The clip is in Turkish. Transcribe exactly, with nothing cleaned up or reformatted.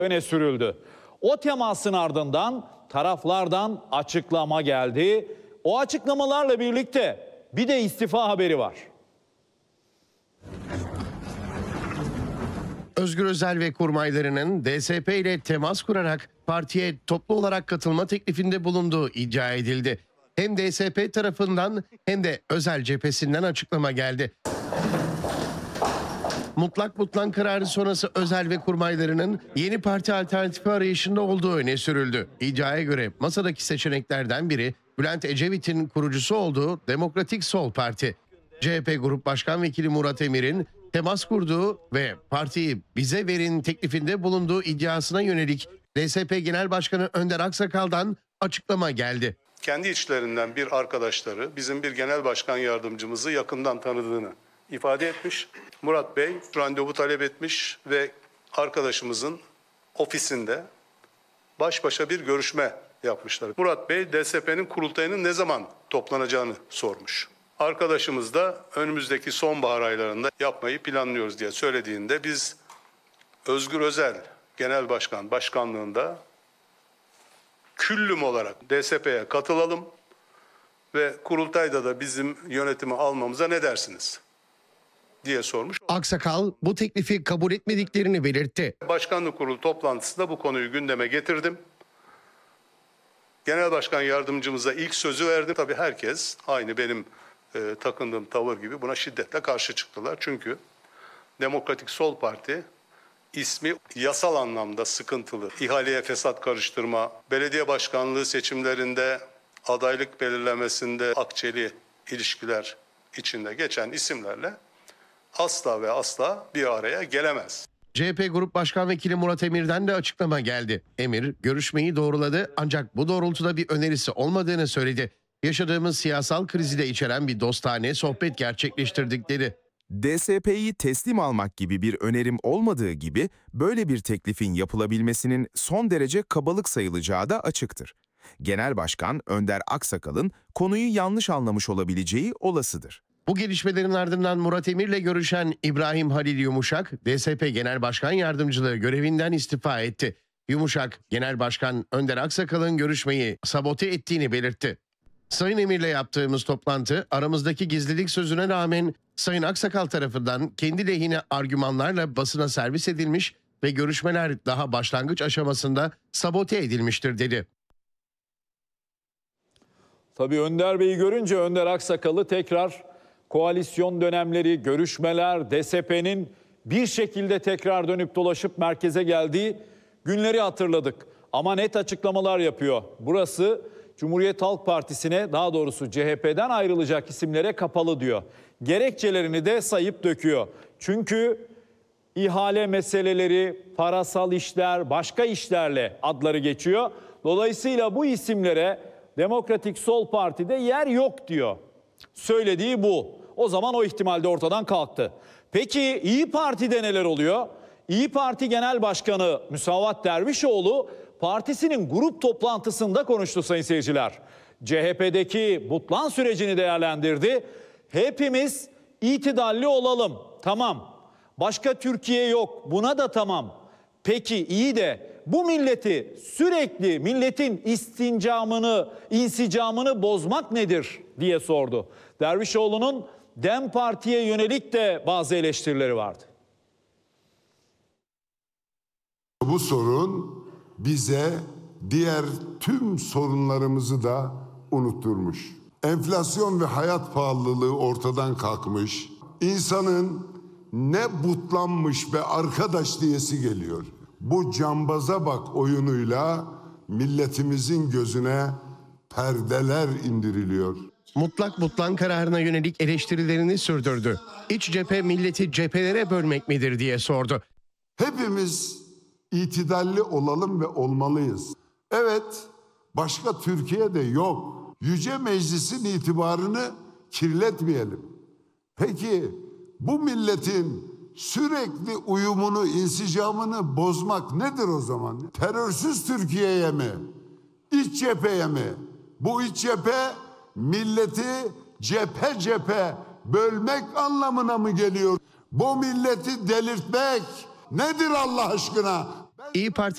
öne sürüldü. O temasın ardından taraflardan açıklama geldi. O açıklamalarla birlikte bir de istifa haberi var. Özgür Özel ve kurmaylarının D S P ile temas kurarak partiye toplu olarak katılma teklifinde bulunduğu iddia edildi. Hem D S P tarafından hem de Özel cephesinden açıklama geldi. Mutlak butlan kararı sonrası Özel ve kurmaylarının yeni parti alternatifi arayışında olduğu öne sürüldü. İddiaya göre masadaki seçeneklerden biri Bülent Ecevit'in kurucusu olduğu Demokratik Sol Parti. C H P Grup Başkan Vekili Murat Emir'in temas kurduğu ve partiyi bize verin teklifinde bulunduğu iddiasına yönelik D S P Genel Başkanı Önder Aksakal'dan açıklama geldi. Kendi içlerinden bir arkadaşları bizim bir genel başkan yardımcımızı yakından tanıdığını ifade etmiş. Murat Bey randevu talep etmiş ve arkadaşımızın ofisinde baş başa bir görüşme yapmışlar. Murat Bey D S P'nin kurultayının ne zaman toplanacağını sormuş. Arkadaşımız da önümüzdeki sonbahar aylarında yapmayı planlıyoruz diye söylediğinde biz Özgür Özel Genel Başkan Başkanlığında küllüm olarak D S P'ye katılalım ve kurultayda da bizim yönetimi almamıza ne dersiniz diye sormuş. Aksakal bu teklifi kabul etmediklerini belirtti. Başkanlık kurulu toplantısında bu konuyu gündeme getirdim. Genel Başkan Yardımcımıza ilk sözü verdim. Tabii herkes aynı benim e, takındığım tavır gibi buna şiddetle karşı çıktılar. Çünkü Demokratik Sol Parti ismi yasal anlamda sıkıntılı. İhaleye fesat karıştırma, belediye başkanlığı seçimlerinde adaylık belirlemesinde akçeli ilişkiler içinde geçen isimlerle asla ve asla bir araya gelemez. C H P Grup Başkan Vekili Murat Emir'den de açıklama geldi. Emir görüşmeyi doğruladı ancak bu doğrultuda bir önerisi olmadığını söyledi. Yaşadığımız siyasal krizi de içeren bir dostane sohbet gerçekleştirdik dedi. D S P'yi teslim almak gibi bir önerim olmadığı gibi böyle bir teklifin yapılabilmesinin son derece kabalık sayılacağı da açıktır. Genel Başkan Önder Aksakal'ın konuyu yanlış anlamış olabileceği olasıdır. Bu gelişmelerin ardından Murat Emir'le görüşen İbrahim Halil Yumuşak, D S P Genel Başkan Yardımcılığı görevinden istifa etti. Yumuşak, Genel Başkan Önder Aksakal'ın görüşmeyi sabote ettiğini belirtti. Sayın Emir'le yaptığımız toplantı aramızdaki gizlilik sözüne rağmen Sayın Aksakal tarafından kendi lehine argümanlarla basına servis edilmiş ve görüşmeler daha başlangıç aşamasında sabote edilmiştir dedi. Tabii Önder Bey'i görünce Önder Aksakal'ı tekrar koalisyon dönemleri, görüşmeler, D S P'nin bir şekilde tekrar dönüp dolaşıp merkeze geldiği günleri hatırladık. Ama net açıklamalar yapıyor. Burası Cumhuriyet Halk Partisi'ne, daha doğrusu C H P'den ayrılacak isimlere kapalı diyor. Gerekçelerini de sayıp döküyor. Çünkü ihale meseleleri, parasal işler, başka işlerle adları geçiyor. Dolayısıyla bu isimlere Demokratik Sol Parti'de yer yok diyor. Söylediği bu. O zaman o ihtimal de ortadan kalktı. Peki İyi Parti'de neler oluyor? İyi Parti Genel Başkanı Müsavat Dervişoğlu partisinin grup toplantısında konuştu sayın seyirciler. C H P'deki butlan sürecini değerlendirdi. Hepimiz itidalli olalım. Tamam. Başka Türkiye yok. Buna da tamam. Peki iyi de bu milleti sürekli milletin istincamını, insicamını bozmak nedir diye sordu. Dervişoğlu'nun DEM Parti'ye yönelik de bazı eleştirileri vardı. Bu sorun bize diğer tüm sorunlarımızı da unutturmuş. Enflasyon ve hayat pahalılığı ortadan kalkmış. İnsanın ne butlanmış be arkadaş diyesi geliyor. Bu cambaza bak oyunuyla milletimizin gözüne perdeler indiriliyor. Mutlak butlan kararına yönelik eleştirilerini sürdürdü. İç cephe milleti cephelere bölmek midir diye sordu. Hepimiz itidalli olalım ve olmalıyız. Evet, başka Türkiye'de yok. Yüce Meclis'in itibarını kirletmeyelim. Peki bu milletin sürekli uyumunu, insicamını bozmak nedir o zaman? Terörsüz Türkiye'ye mi? İç cepheye mi? Bu iç cephe milleti cephe cephe bölmek anlamına mı geliyor? Bu milleti delirtmek nedir Allah aşkına? İyi Parti